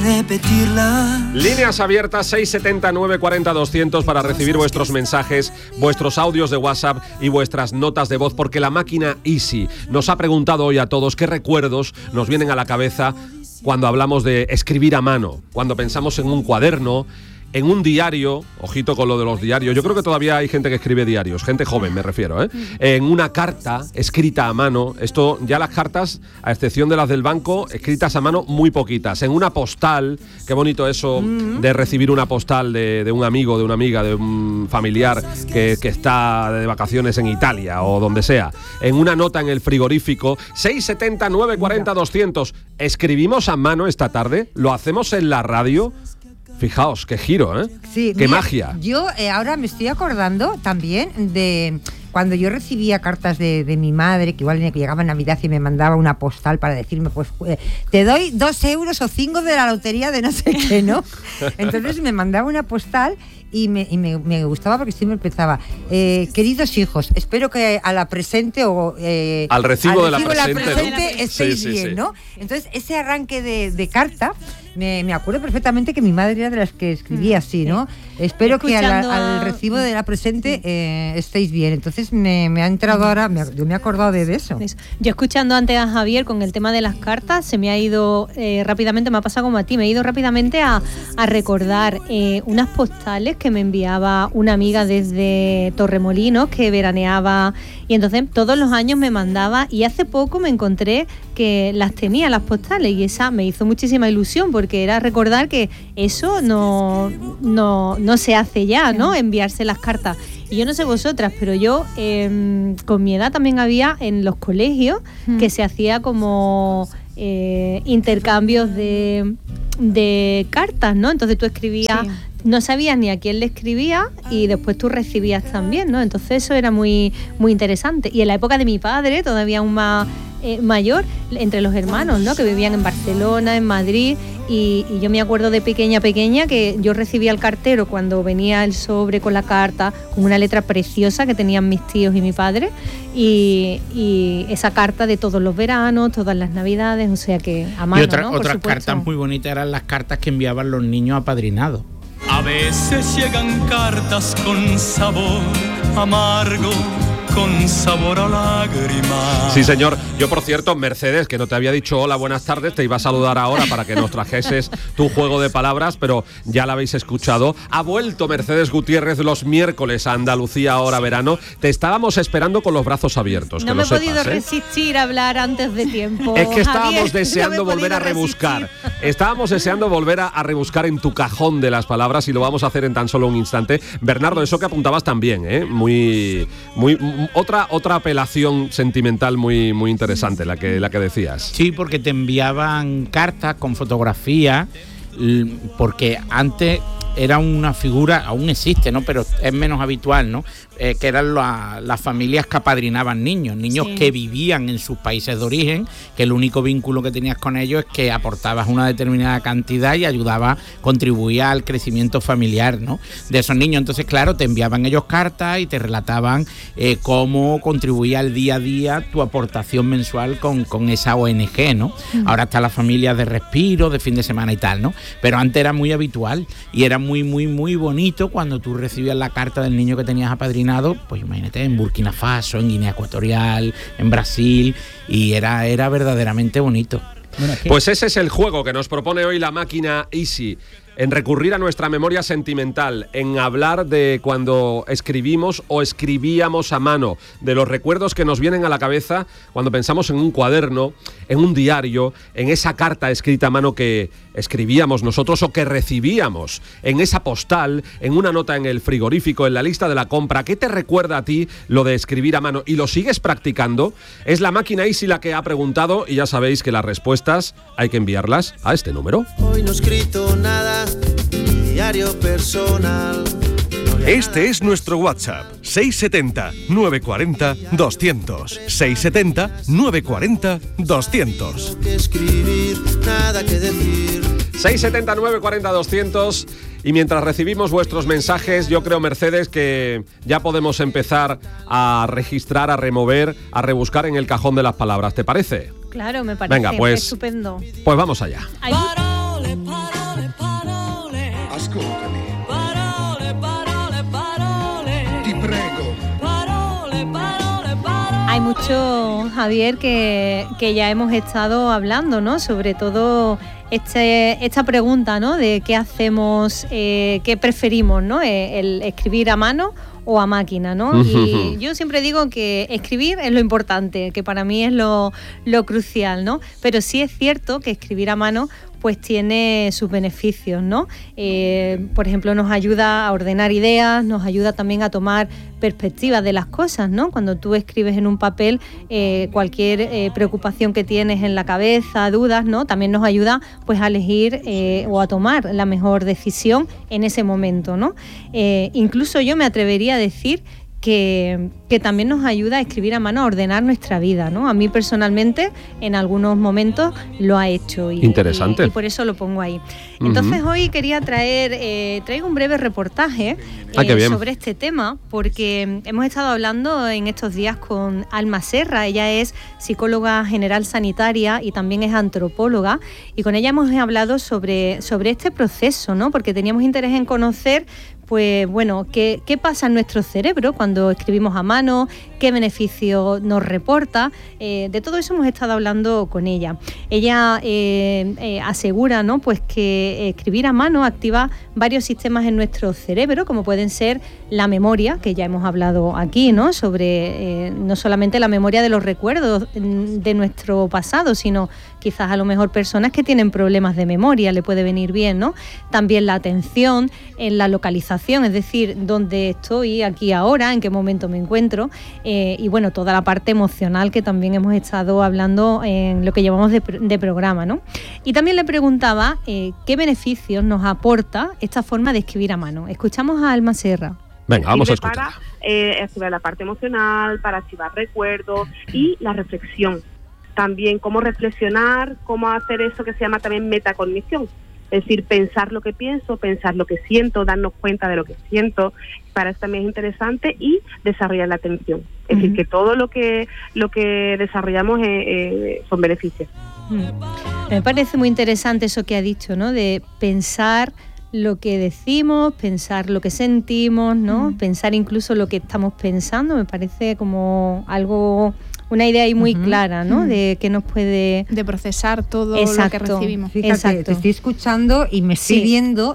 repetirla. Líneas abiertas 670 940 200 para recibir vuestros mensajes, vuestros audios de WhatsApp y vuestras notas de voz, porque la máquina Easy nos ha preguntado hoy a todos qué recuerdos nos vienen a la cabeza cuando hablamos de escribir a mano, cuando pensamos en un cuaderno, en un diario, ojito con lo de los diarios, yo creo que todavía hay gente que escribe diarios, gente joven me refiero, en una carta escrita a mano, esto ya las cartas, a excepción de las del banco, escritas a mano muy poquitas, en una postal, qué bonito eso de recibir una postal de un amigo, de una amiga, de un familiar que está de vacaciones en Italia o donde sea, en una nota en el frigorífico. 670 940 200, ¿escribimos a mano esta tarde? ¿Lo hacemos en la radio? Fijaos, qué giro, ¿eh? Sí, qué mira, magia. Yo ahora me estoy acordando también de cuando yo recibía cartas de mi madre, que igual llegaba Navidad y me mandaba una postal para decirme, pues te doy 2 euros o 5 de la lotería de no sé qué, ¿no? Entonces me mandaba una postal y me gustaba porque siempre empezaba, queridos hijos, espero que a la presente o al recibo de la presente, ¿no? estéis bien, ¿no? Entonces ese arranque de carta, me acuerdo perfectamente que mi madre era de las que escribía así, ¿no? Espero que al recibo de la presente estéis bien. Entonces me ha entrado ahora, yo me he acordado de eso. Yo escuchando antes a Javier con el tema de las cartas, se me ha ido rápidamente, me ha pasado como a ti, me he ido rápidamente a recordar unas postales que me enviaba una amiga desde Torremolinos, que veraneaba, y entonces todos los años me mandaba, y hace poco me encontré que las tenía las postales, y esa me hizo muchísima ilusión, porque era recordar que eso no se hace ya, ¿no? Enviarse las cartas. Y yo no sé vosotras, pero yo con mi edad también había en los colegios que se hacía como intercambios de cartas, ¿no? Entonces tú escribías, no sabías ni a quién le escribía y después tú recibías también, ¿no? Entonces eso era muy, muy interesante. Y en la época de mi padre, todavía aún más mayor, entre los hermanos, ¿no? Que vivían en Barcelona, en Madrid, y yo me acuerdo de pequeña que yo recibía al cartero cuando venía el sobre con la carta, con una letra preciosa que tenían mis tíos y mi padre, y esa carta de todos los veranos, todas las navidades, o sea que a mano, y ¿no? Otras cartas muy bonitas eran las cartas que enviaban los niños apadrinados. A veces llegan cartas con sabor amargo, con sabor a lágrimas. Sí, señor. Yo, por cierto, Mercedes, que no te había dicho hola, buenas tardes, te iba a saludar ahora para que nos trajeses tu juego de palabras, pero ya la habéis escuchado. Ha vuelto Mercedes Gutiérrez los miércoles a Andalucía Ahora Verano. Te estábamos esperando con los brazos abiertos. No me he podido resistir a hablar antes de tiempo. Es que estábamos Javier, deseando volver a rebuscar. Estábamos deseando volver a rebuscar en tu cajón de las palabras, y lo vamos a hacer en tan solo un instante. Bernardo, eso que apuntabas también, muy otra apelación sentimental muy interesante, la que decías. Sí, porque te enviaban cartas con fotografía, porque antes era una figura, aún existe, ¿no? Pero es menos habitual, ¿no? Que eran las familias que apadrinaban niños que vivían en sus países de origen, que el único vínculo que tenías con ellos es que aportabas una determinada cantidad y contribuía al crecimiento familiar, ¿no? De esos niños. Entonces, claro, te enviaban ellos cartas y te relataban cómo contribuía al día a día tu aportación mensual con esa ONG, ¿no? Ahora están las familias de respiro, de fin de semana y tal, ¿no? Pero antes era muy habitual y era muy, muy, muy bonito cuando tú recibías la carta del niño que tenías apadrinado, pues imagínate, en Burkina Faso, en Guinea Ecuatorial, en Brasil, y era verdaderamente bonito. Pues ese es el juego que nos propone hoy la máquina Easy, en recurrir a nuestra memoria sentimental, en hablar de cuando escribimos o escribíamos a mano, de los recuerdos que nos vienen a la cabeza cuando pensamos en un cuaderno, en un diario, en esa carta escrita a mano que escribíamos nosotros o que recibíamos, en esa postal, en una nota en el frigorífico, en la lista de la compra. ¿Qué te recuerda a ti lo de escribir a mano? ¿Y lo sigues practicando? Es la máquina Easy la que ha preguntado, y ya sabéis que las respuestas hay que enviarlas a este número. Hoy no he escrito nada, diario personal. Este es nuestro WhatsApp, 670 940 200. 670 940 200. Que escribir, nada que decir. 670 940 200. Y mientras recibimos vuestros mensajes, yo creo, Mercedes, que ya podemos empezar a registrar, a remover, a rebuscar en el cajón de las palabras. ¿Te parece? Claro, me parece. Venga, pues, estupendo. Pues vamos allá. Ay. mucho, Javier, que ya hemos estado hablando, ¿no? Sobre todo esta pregunta, ¿no? De qué hacemos, qué preferimos, ¿no? El escribir a mano o a máquina, ¿no? Y yo siempre digo que escribir es lo importante, que para mí es lo crucial, ¿no? Pero sí es cierto que escribir a mano pues tiene sus beneficios, ¿no? Por ejemplo, nos ayuda a ordenar ideas, nos ayuda también a tomar perspectivas de las cosas, ¿no? Cuando tú escribes en un papel cualquier preocupación que tienes en la cabeza, dudas, ¿no? También nos ayuda pues a elegir o a tomar la mejor decisión en ese momento, ¿no? Incluso yo me atrevería a decir que también nos ayuda a escribir a mano, a ordenar nuestra vida, ¿no? A mí personalmente en algunos momentos lo ha hecho. Interesante. Y por eso lo pongo ahí. Entonces hoy quería traigo un breve reportaje sobre este tema, porque hemos estado hablando en estos días con Alma Serra. Ella es psicóloga general sanitaria y también es antropóloga, y con ella hemos hablado sobre este proceso, ¿no? Porque teníamos interés en conocer pues bueno, ¿qué pasa en nuestro cerebro cuando escribimos a mano? ¿Qué beneficio nos reporta? De todo eso hemos estado hablando con ella. Ella asegura, ¿no? Pues que escribir a mano activa varios sistemas en nuestro cerebro, como pueden ser la memoria, que ya hemos hablado aquí, ¿no? Sobre no solamente la memoria de los recuerdos de nuestro pasado, sino quizás a lo mejor personas que tienen problemas de memoria, le puede venir bien, ¿no? También la atención, en la localización, es decir, dónde estoy aquí ahora, en qué momento me encuentro, y bueno, toda la parte emocional que también hemos estado hablando en lo que llevamos de programa, ¿no? Y también le preguntaba qué beneficios nos aporta esta forma de escribir a mano. Escuchamos a Alma Serra. Venga, vamos a escuchar. Para activar la parte emocional, para activar recuerdos y la reflexión. También cómo reflexionar, cómo hacer eso que se llama también metacognición. Es decir, pensar lo que pienso, pensar lo que siento, darnos cuenta de lo que siento. Para eso también es interesante, y desarrollar la atención. Es decir, que todo lo que desarrollamos son beneficios. Me parece muy interesante eso que ha dicho, ¿no? De pensar lo que decimos, pensar lo que sentimos, ¿no? Pensar incluso lo que estamos pensando. Me parece como algo... Una idea ahí muy clara, ¿no? De que nos puede... De procesar todo lo que recibimos. Fíjate, te estoy escuchando y me estoy viendo...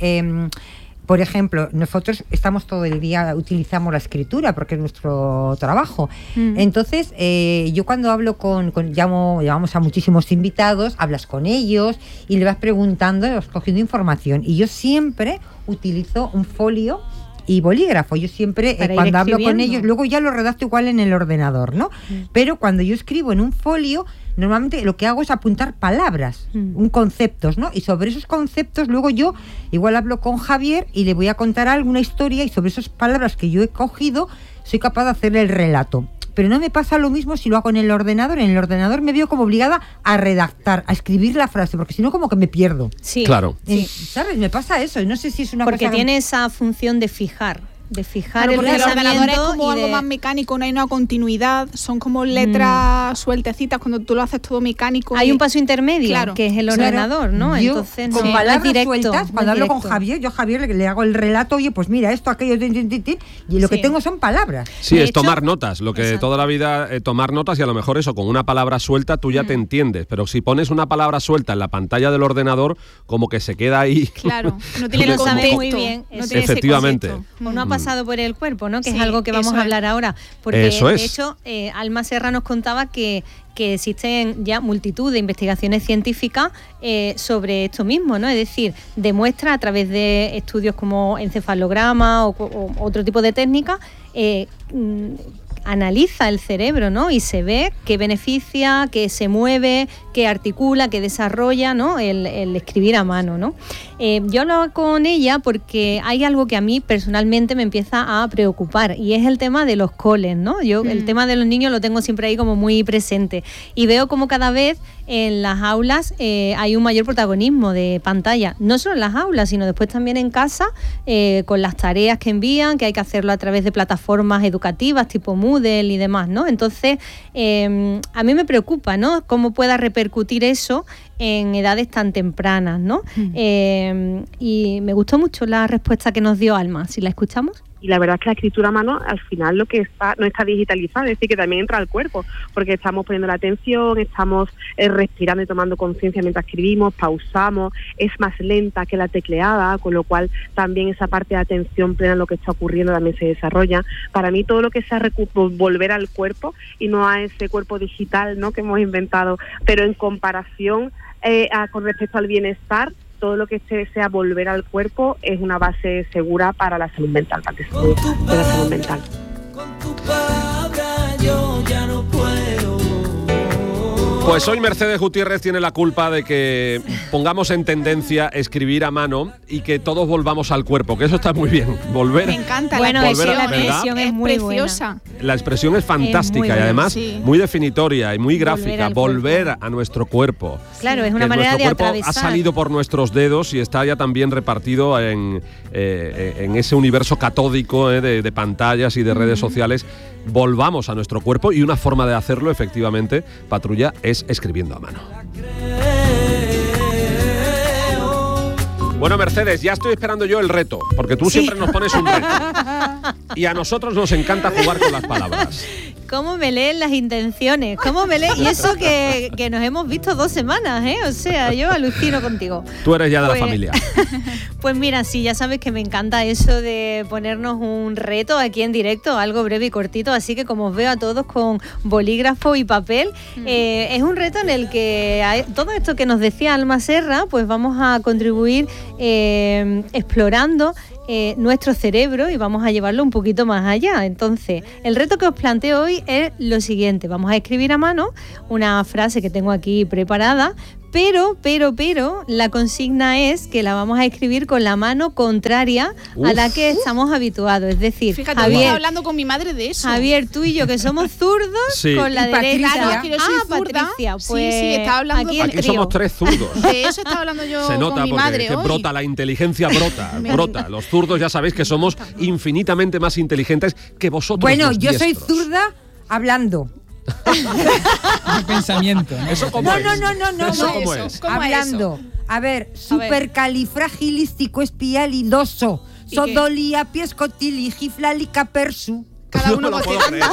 por ejemplo, nosotros estamos todo el día, utilizamos la escritura porque es nuestro trabajo. Entonces, yo cuando hablo llamamos a muchísimos invitados, hablas con ellos y le vas preguntando, vas cogiendo información. Y yo siempre utilizo un folio y bolígrafo. Yo siempre, cuando hablo con ellos, luego ya lo redacto igual en el ordenador, ¿no? Pero cuando yo escribo en un folio, normalmente lo que hago es apuntar palabras, conceptos, ¿no? Y sobre esos conceptos luego yo igual hablo con Javier y le voy a contar alguna historia, y sobre esas palabras que yo he cogido soy capaz de hacerle el relato. Pero no me pasa lo mismo si lo hago en el ordenador. En el ordenador me veo como obligada a redactar, a escribir la frase, porque si no como que me pierdo. Sí, claro. ¿Sabes? Me pasa eso, y no sé si es una porque cosa... tiene esa función de fijar el ordenador es como algo de... más mecánico, no hay una continuidad, son como letras sueltecitas cuando tú lo haces todo mecánico. Hay un paso intermedio, que es el ordenador, ¿no? Yo, entonces con no, palabras directo, sueltas, cuando hablo con Javier, yo a Javier le hago el relato, oye, pues mira, esto, aquello, y lo que tengo son palabras. Sí, es tomar notas, lo que toda la vida, tomar notas, y a lo mejor eso, con una palabra suelta tú ya te entiendes, pero si pones una palabra suelta en la pantalla del ordenador, como que se queda ahí. Claro, no tiene el contexto, muy bien. No tiene efectivamente. No ha pasado por el cuerpo, ¿no? Que es algo que vamos a hablar ahora. Porque de hecho, Alma Serra nos contaba que existen ya multitud de investigaciones científicas sobre esto mismo, ¿no? Es decir, demuestra a través de estudios como encefalograma o otro tipo de técnicas, analiza el cerebro, ¿no? Y se ve que beneficia, que se mueve, que articula, que desarrolla, ¿no? El escribir a mano, ¿no? Yo hablaba con ella porque hay algo que a mí personalmente me empieza a preocupar, y es el tema de los coles, ¿no? Yo el tema de los niños lo tengo siempre ahí como muy presente, y veo como cada vez en las aulas hay un mayor protagonismo de pantalla, no solo en las aulas, sino después también en casa, con las tareas que envían, que hay que hacerlo a través de plataformas educativas tipo Moodle y demás, ¿no? Entonces, a mí me preocupa, ¿no? Cómo pueda repercutir eso en edades tan tempranas, ¿no? Y me gustó mucho la respuesta que nos dio Alma. ¿Si la escuchamos? Y la verdad es que la escritura a mano al final lo que está no está digitalizada, es decir, que también entra al cuerpo, porque estamos poniendo la atención, estamos respirando y tomando conciencia mientras escribimos, pausamos, es más lenta que la tecleada, con lo cual también esa parte de atención plena en lo que está ocurriendo también se desarrolla. Para mí todo lo que sea volver al cuerpo y no a ese cuerpo digital, ¿no?, que hemos inventado, pero en comparación con respecto al bienestar, todo lo que sea volver al cuerpo es una base segura para la salud mental, para de la salud mental. Con tu palabra yo ya no puedo. Pues hoy Mercedes Gutiérrez tiene la culpa de que pongamos en tendencia escribir a mano y que todos volvamos al cuerpo, que eso está muy bien. Volver. Me encanta. Bueno, la expresión es muy preciosa. La expresión es fantástica y además muy definitoria y muy gráfica. Volver a nuestro cuerpo. Claro, es una manera de atravesar. Nuestro cuerpo ha salido por nuestros dedos y está ya también repartido en ese universo catódico de pantallas y de redes sociales. Volvamos a nuestro cuerpo y una forma de hacerlo, efectivamente, Patrulla, es escribiendo a mano. Bueno, Mercedes, ya estoy esperando yo el reto, porque tú siempre nos pones un reto. Y a nosotros nos encanta jugar con las palabras. ¿Cómo me leen las intenciones? ¿Cómo me leen? Y eso que nos hemos visto 2 semanas, ¿eh? O sea, yo alucino contigo. Tú eres ya de la familia. Pues mira, sí, ya sabes que me encanta eso de ponernos un reto aquí en directo, algo breve y cortito, así que como os veo a todos con bolígrafo y papel, es un reto en el que todo esto que nos decía Alma Serra, pues vamos a contribuir explorando nuestro cerebro y vamos a llevarlo un poquito más allá. Entonces, el reto que os planteo hoy es lo siguiente: vamos a escribir a mano una frase que tengo aquí preparada, pero la consigna es que la vamos a escribir con la mano contraria a la que estamos habituados. Es decir, fíjate, Javier, estaba hablando con mi madre de eso. Javier, tú y yo que somos zurdos, con la derecha. Claro, que yo soy zurda. Patricia, pues sí, estaba hablando aquí somos 3 zurdos. De eso estaba hablando yo Se nota con mi madre porque hoy. brota, la inteligencia brota. Los zurdos ya sabéis que somos infinitamente más inteligentes que vosotros. Bueno, los yo soy diestros. zurda hablando. Un pensamiento, ¿no? ¿Eso cómo es? No. ¿Eso cómo es? ¿Cómo Hablando. A ver, supercalifragilístico espialidoso. Sodolía piescotiligiflálica persu. Cada uno No lo puedo bocetando.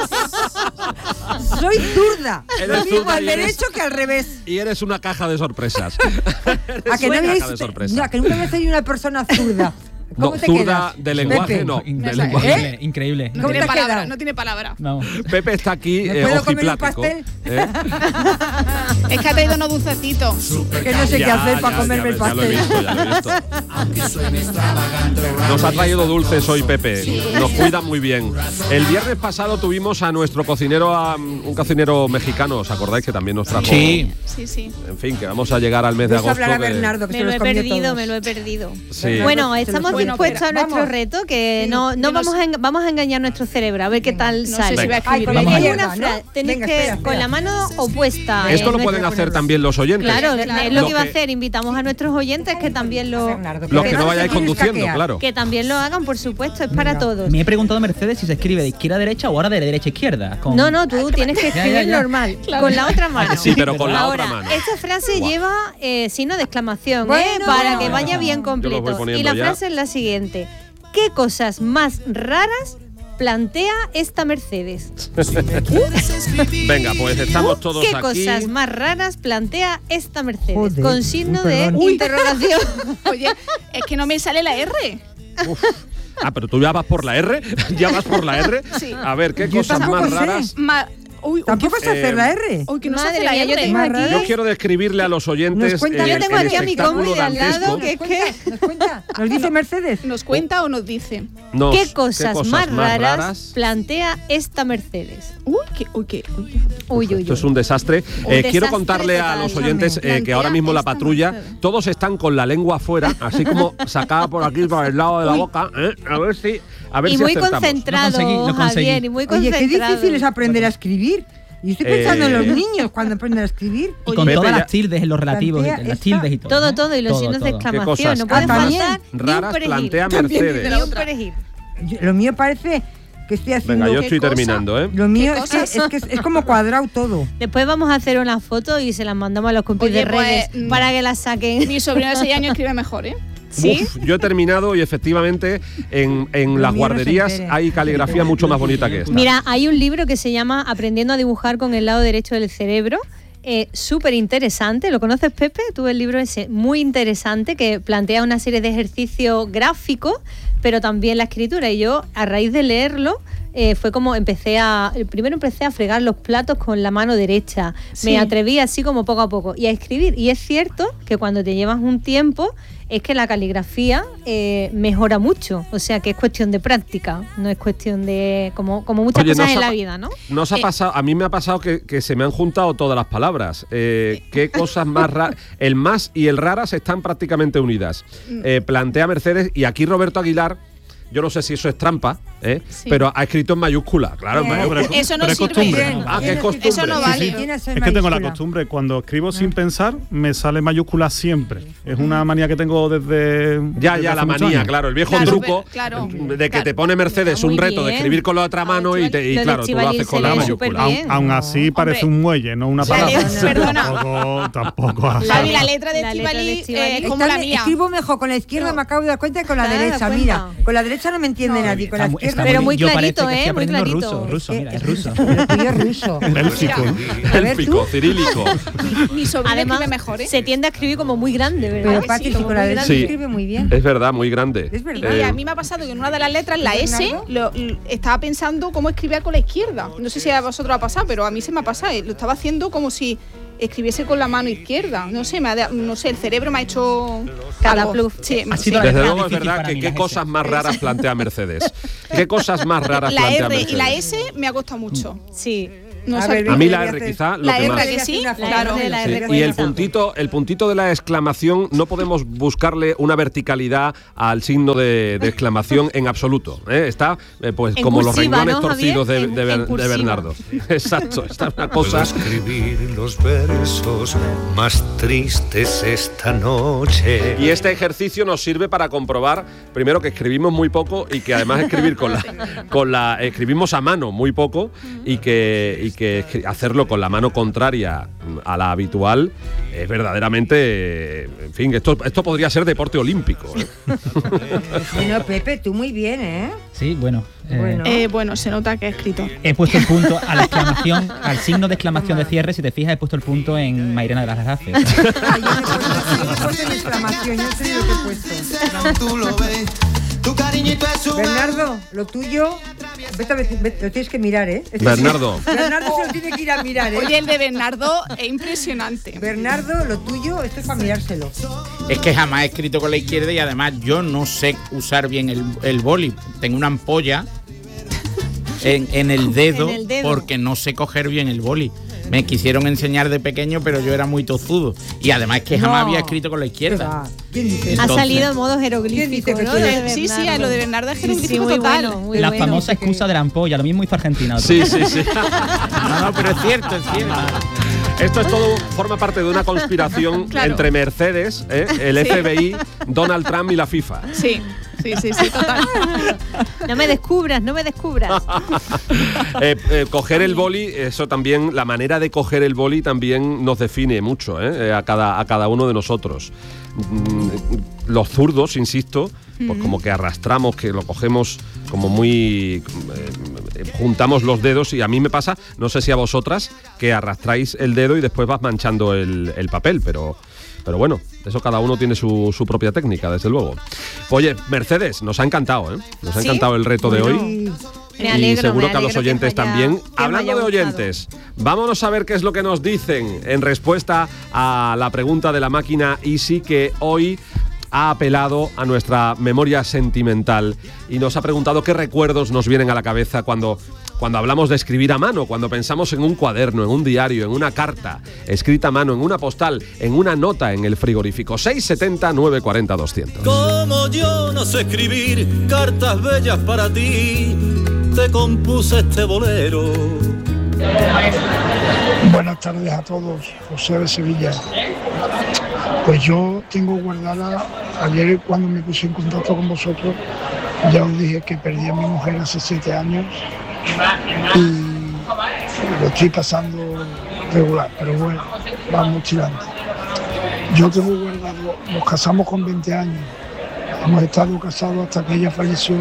Soy zurda. Eres Lo mismo zurda al y eres- derecho que al revés. Y eres una caja de sorpresas. ¿A que no habéis, no, a que nunca me soy una persona zurda? ¿Cómo No, te zurda quedas? de lenguaje Pepe? no. De Increíble, lenguaje. increíble. No ¿Cómo tiene te palabra, quedas? no tiene palabra. Vamos. Pepe está aquí ¿Me puedo comer un ojiplático. pastel? Es que ha traído unos dulcecitos. Que no sé qué hacer para comerme el Ya lo he pastel. visto. Nos ha traído dulces hoy Pepe. Nos cuida muy bien. El viernes pasado tuvimos a nuestro cocinero, un cocinero mexicano, ¿os acordáis que también nos trajo? Sí. Sí. En fin, que vamos a llegar al mes de Vamos a agosto. hablar a que- Bernardo, que Me se lo los he comió perdido, todos. me lo he perdido. Sí. Bueno, estamos Bueno, dispuestos a espera, nuestro vamos. reto, que Sí, no yo no vamos a engañar nuestro cerebro, a ver qué tal No sale. sé si voy a Ay, escribir con la Vamos Es allá. una izquierda, frase, ¿no? tenéis Venga, que espera. con la mano opuesta. Esto lo no pueden hay que hacer ponerlo. también los oyentes. Claro, Claro. es lo Lo que va a que- hacer. Invitamos a nuestros oyentes que también lo Bernardo, Los que Bernardo no vayáis se quiere conduciendo, escaquear. claro. que también lo hagan, por supuesto, es para todos. Me he preguntado, Mercedes, si se escribe de izquierda a derecha o ahora de derecha a izquierda. Con- No, tú tienes que escribir ya. normal, con la otra mano. Sí, pero con la Ahora, otra mano. esta frase lleva signo de exclamación, Bueno, para que bueno. vaya bien Yo lo voy completo. poniendo Y la ya. frase es la siguiente: ¿qué cosas más raras plantea esta Mercedes? Venga, pues estamos todos ¿Qué aquí. cosas más raras plantea esta Mercedes? Joder, Con signo de perdón. interrogación. Oye, es que no me sale la R. Uf. Pero tú ya vas por la R. ¿Ya vas por la R? Sí. A ver, ¿qué Yo cosas tampoco más sé. raras? Uy, Tampoco sé hacer la R. uy, que no se Madre hace la mía, yo R. tengo Más aquí. raro. Yo quiero describirle a los oyentes Nos cuenta- Yo tengo el aquí a mi espectáculo compi de al dantesco. lado, que es que. ¿Nos cuenta? ¿Nos dice Mercedes? ¿Nos cuenta o nos dice? Nos- ¿Qué cosas más raras plantea esta Mercedes? Uy. Uy. Esto es un desastre. Quiero desastre contarle a total. los oyentes que Plantea ahora mismo la esta patrulla, Mercedes. todos están con la lengua afuera, así como sacada por aquí, por el lado de la boca. A ver si Y muy acertamos. concentrado, No conseguí. Javier, y muy Oye, concentrado. qué difícil es aprender a escribir. Y estoy pensando en los niños cuando aprenden a escribir. Y con Pepe todas ya- las tildes en los relativos, Plantea las esta- tildes y todo. Todo, y los signos de ¿Qué exclamación. cosas No puede también faltar ni un raras perejil. plantea También Mercedes? Ni un perejil. Lo mío parece que estoy haciendo. Venga, yo estoy terminando, ¿eh? Lo mío es como cuadrado todo. Después vamos a hacer una foto y se las mandamos a los compis de redes para que las saquen. Mi sobrino de 6 años escribe mejor, ¿eh? ¿Sí? Uf, yo he terminado y efectivamente en las guarderías hay caligrafía mucho más bonita que esta. Mira, hay un libro que se llama Aprendiendo a dibujar con el lado derecho del cerebro. Súper interesante. ¿Lo conoces, Pepe? Tú el libro ese, muy interesante, que plantea una serie de ejercicios gráficos, pero también la escritura. Y yo, a raíz de leerlo, fue como primero empecé a fregar los platos con la mano derecha. Sí. Me atreví así como poco a poco y a escribir. Y es cierto que cuando te llevas un tiempo, es que la caligrafía mejora mucho. O sea, que es cuestión de práctica, no es cuestión de como muchas cosas en la vida, ¿no? Nos ha pasado, a mí me ha pasado que se me han juntado todas las palabras. ¿Qué cosas más raras? El más y el raras están prácticamente unidas. Plantea Mercedes, y aquí Roberto Aguilar, yo no sé si eso es trampa, Sí. pero ha escrito en mayúscula, claro. Eso no pero es sirve. costumbre. Que es costumbre. Eso no vale. Es que tengo la costumbre, cuando escribo sin pensar, me sale mayúscula siempre. Es una manía que tengo desde Ya, hace la muchos manía, años. claro, el viejo Claro, truco claro. de que te pone Mercedes un Muy reto de bien. escribir con la otra mano y Lo de claro, tú lo haces con la Chivalín se ve mayúscula. súper bien. Aún así parece un muelle, no una palabra. Perdona. Tampoco así. Javi, la letra de La letra de Estíbaliz Estíbaliz. es como la mía. Escribo mejor con la izquierda, me acabo de dar cuenta, que con la ¿Te has dado derecha. cuenta? Mira, con la derecha no me entiende nadie, con la izquierda. Pero muy yo parece clarito, que estoy muy aprendiendo clarito. ruso, mira, es ruso. Pero tú eres ruso. Élfico. A ver, Élfico, tú. cirílico. Mi sobrino Además, escribe mejor, ¿eh? se tiende a escribir como muy grande, ¿verdad? Pero que Pati, sí, si con la derecha Sí. escribe muy bien. Es verdad, muy grande. Es verdad. Y a mí me ha pasado que en una de las letras, la S, estaba pensando cómo escribir con la izquierda. No sé si a vosotros ha pasado, pero a mí se me ha pasado. Lo estaba haciendo como si escribiese con la mano izquierda. No sé, el cerebro me ha hecho Cada algo. plus. Sí, Ha sí. sido Desde la luego es difícil verdad para que mí, qué las cosas S. más raras plantea Mercedes. ¿Qué cosas más raras La plantea R Mercedes? y la S me ha costado mucho. Sí. No A sé. ver, A mí la voy a R hacer- quizá lo La que R más. que sí, La claro. R, la Sí, R y el cuenta. puntito de la exclamación, no podemos buscarle una verticalidad al signo de exclamación en absoluto. Está pues En como los cursiva, renglones ¿no, Javier? torcidos En de cursiva. Bernardo. Exacto, esta es una cosa. escribir los versos más tristes esta noche. Y este ejercicio nos sirve para comprobar, primero, que escribimos muy poco y que además escribir escribimos a mano muy poco y que hacerlo con la mano contraria a la habitual es verdaderamente, en fin, esto podría ser deporte olímpico. Bueno, Pepe, tú muy bien, ¿eh? Sí, bueno. Bueno. Bueno, se nota que he escrito. He puesto el punto a la exclamación, al signo de exclamación de cierre, si te fijas, he puesto el punto en Mairena de las Gracias. Ay, yo me he puesto en exclamación, yo no sé lo que he puesto. Tú lo ves, tu cariñito es un Bernardo, lo tuyo, vete, lo tienes que mirar, ¿eh? Bernardo. Bernardo se lo tiene que ir a mirar, ¿eh? Oye, el de Bernardo es impresionante. Bernardo, lo tuyo, esto es para mirárselo. Es que jamás he escrito con la izquierda y además yo no sé usar bien el boli. Tengo una ampolla en el dedo, En el dedo. porque no sé coger bien el boli. Me quisieron enseñar de pequeño, pero yo era muy tozudo. Y además es que jamás No. había escrito con la izquierda. Va. ¿Quién dice eso? Ha Entonces- salido en modo jeroglífico, dice que ¿no? tú eres? De Sí, sí, Bernardo. lo de Bernardo es Sí, jeroglífico muy total. bueno, muy La bueno. famosa excusa de la ampolla, lo mismo hizo Argentina. otro. Sí, sí, sí. No, pero es cierto, es cierto. Esto es todo, forma parte de una conspiración Claro. entre Mercedes, el FBI, Donald Trump y la FIFA. Sí, total. No me descubras, no me descubras. Coger el boli, eso también, la manera de coger el boli también nos define mucho a cada uno de nosotros. Los zurdos, insisto, pues como que arrastramos, que lo cogemos como muy... juntamos los dedos, y a mí me pasa, no sé si a vosotras, que arrastráis el dedo y después vas manchando el papel, pero bueno, eso cada uno tiene su propia técnica, desde luego. Oye, Mercedes, nos ha encantado, ¿eh? Nos ha ¿Sí? encantado el reto de hoy. Me Y alegro, seguro me que a los alegro oyentes que os haya- también. que os haya Hablando de gustado. oyentes, vámonos a ver qué es lo que nos dicen en respuesta a la pregunta de la máquina Easy, que hoy ha apelado a nuestra memoria sentimental y nos ha preguntado qué recuerdos nos vienen a la cabeza cuando hablamos de escribir a mano, cuando pensamos en un cuaderno, en un diario, en una carta escrita a mano, en una postal, en una nota en el frigorífico. 670 940 200. Como yo no sé escribir cartas bellas para ti, te compuse este bolero. Buenas tardes a todos, José de Sevilla. Pues yo tengo guardada, ayer cuando me puse en contacto con vosotros, Ya os dije que perdí a mi mujer hace 7 años y lo estoy pasando regular, pero bueno, vamos tirando. Yo tengo guardado, nos casamos con 20 años, hemos estado casados hasta que ella falleció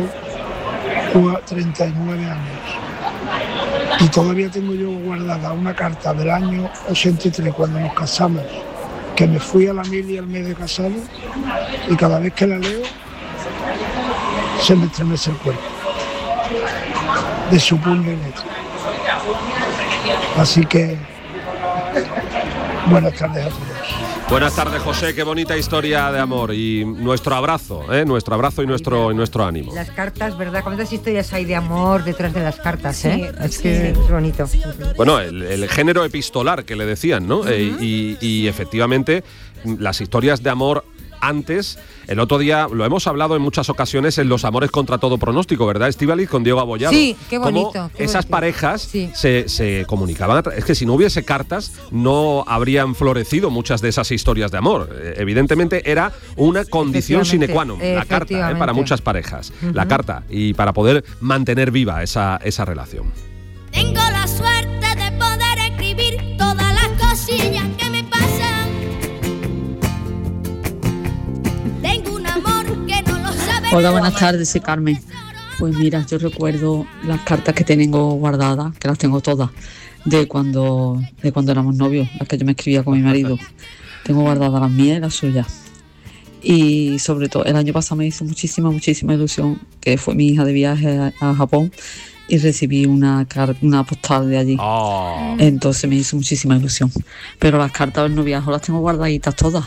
39 años. Y todavía tengo yo guardada una carta del año 83, cuando nos casamos, que me fui a la mili al mes de casado, y cada vez que la leo, se me estremece el cuerpo, de su puño y letra. Así que, buenas tardes a todos. Buenas tardes, José, qué bonita historia de amor y nuestro abrazo y nuestro ánimo. Las cartas, ¿verdad? ¿Cuántas historias hay de amor detrás de las cartas? Sí, Es que es bonito. Bueno, el género epistolar que le decían, ¿no? Y efectivamente, las historias de amor antes, el otro día lo hemos hablado en muchas ocasiones en Los amores contra todo pronóstico, ¿verdad, Estíbaliz? Con Diego Abollado. Sí, qué bonito. Cómo qué esas bonito. parejas Sí. se comunicaban. Es que si no hubiese cartas, no habrían florecido muchas de esas historias de amor. Evidentemente era una condición sine qua non, la carta, para muchas parejas. La carta, y para poder mantener viva esa relación. Tengo la suerte de poder escribir todas las cosillas que me pasan. Tengo un amor que no lo sabe. Hola, buenas tardes, soy Carmen. Pues mira, yo recuerdo las cartas que tengo guardadas, que las tengo todas, de cuando éramos novios, las que yo me escribía con mi marido. Tengo guardadas las mías y las suyas. Y sobre todo, el año pasado me hizo muchísima ilusión, que fue mi hija de viaje a Japón, y recibí una postal de allí. Oh. Entonces me hizo muchísima ilusión. Pero las cartas del noviazgo las tengo guardaditas todas.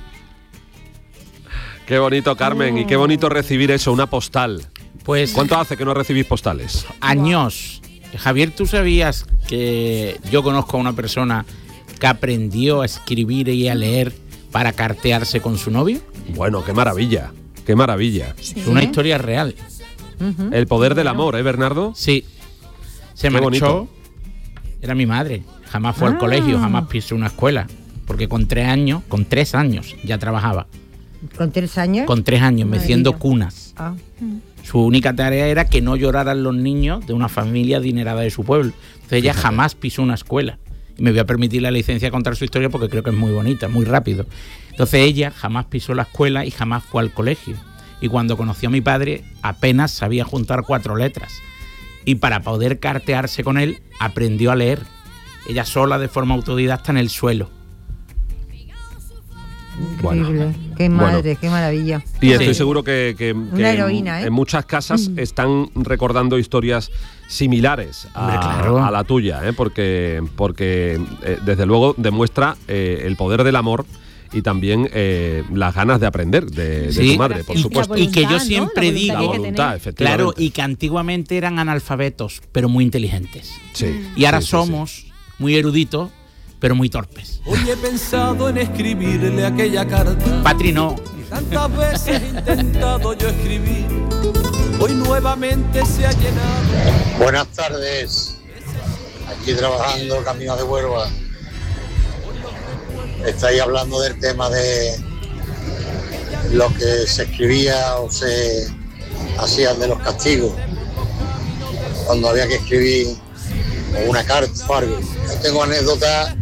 Qué bonito, Carmen, y qué bonito recibir eso, una postal. Pues, ¿cuánto hace que no recibís postales? Años. Javier, ¿tú sabías que yo conozco a una persona que aprendió a escribir y a leer para cartearse con su novio? Bueno, qué maravilla, qué maravilla. Es una historia real. El poder del amor, ¿eh, Bernardo? Sí. Se Qué marchó. bonito. Era mi madre. Jamás fue al colegio, jamás pisó una escuela. Porque con 3 años ya trabajaba. ¿Con 3 años? Con 3 años, meciendo cunas. Ah. Su única tarea era que no lloraran los niños de una familia adinerada de su pueblo. Entonces ella jamás pisó una escuela. Y me voy a permitir la licencia de contar su historia porque creo que es muy bonita, muy rápido. Entonces ella jamás pisó la escuela y jamás fue al colegio. Y cuando conoció a mi padre apenas sabía juntar 4 letras. Y para poder cartearse con él aprendió a leer. Ella sola, de forma autodidacta, en el suelo. Increíble. Qué madre, qué maravilla. Y estoy seguro que Una heroína, ¿eh? en muchas casas están recordando historias similares a la tuya, porque desde luego demuestra el poder del amor y también las ganas de aprender de tu madre, por supuesto. Y que yo siempre digo, la voluntad, efectivamente. claro, y que antiguamente eran analfabetos, pero muy inteligentes. Sí. Y ahora somos muy eruditos, pero muy torpes. Hoy he pensado en escribirle aquella carta. Patri, no. Tantas veces he intentado yo escribir. Hoy nuevamente se ha llenado. Buenas tardes. Aquí trabajando camino de Huelva. Estáis hablando del tema de lo que se escribía o se hacían de los castigos cuando había que escribir una carta o algo. Yo tengo anécdotas.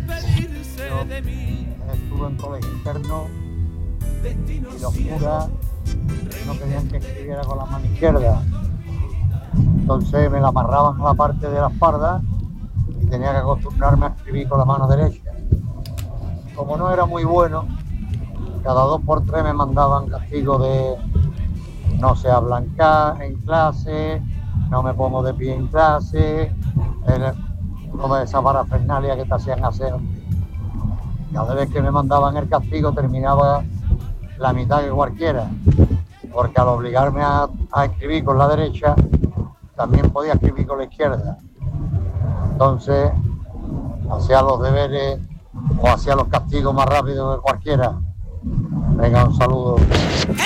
Estuve en colegio interno y los curas no querían que escribiera con la mano izquierda. Entonces me la amarraban a la parte de la espalda y tenía que acostumbrarme a escribir con la mano derecha. Como no era muy bueno, cada 2 por 3 me mandaban castigo de no sé ablancar en clase, no me pongo de pie en clase, toda esa parafernalia que te hacían hacer. Cada vez que me mandaban el castigo terminaba la mitad que cualquiera, porque al obligarme a escribir con la derecha, también podía escribir con la izquierda. Entonces, hacía los deberes o hacía los castigos más rápido que cualquiera. Venga, un saludo.